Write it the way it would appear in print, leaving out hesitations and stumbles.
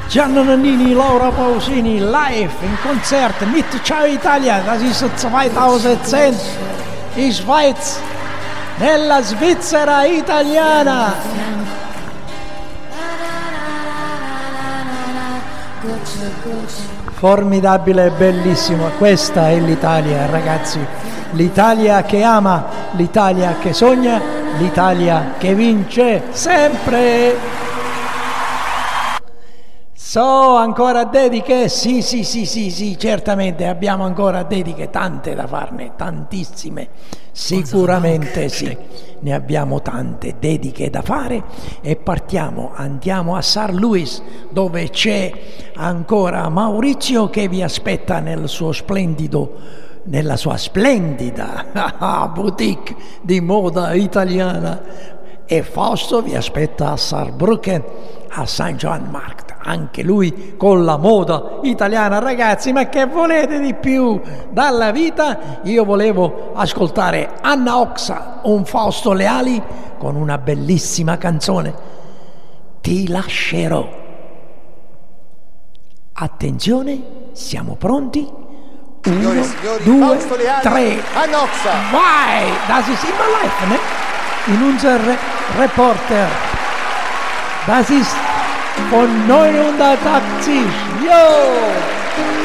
Gianna Nannini, Laura Pausini, live in Konzert mit Ciao Italia, das ist 2010 in Schweiz, nella Svizzera italiana. Formidabile e bellissimo, questa è l'Italia, ragazzi, l'Italia che ama, l'Italia che sogna, l'Italia che vince sempre. So, ancora dediche? Sì, certamente abbiamo ancora dediche, tante da farne, tantissime, sicuramente sì, ne abbiamo tante dediche da fare e andiamo a St. Louis, dove c'è ancora Maurizio che vi aspetta nella sua splendida boutique di moda italiana, e Fausto vi aspetta a Saarbrücken, a St. John Markt, anche lui con la moda italiana. Ragazzi, ma che volete di più dalla vita? Io volevo ascoltare Anna Oxa, un Fausto Leali con una bellissima canzone, Ti lascerò. Attenzione, siamo pronti? 1, 2, 3, Anna Oxa. vai! Das ist immer live, ne? In unser Reporter. Das ist von 89. Jo!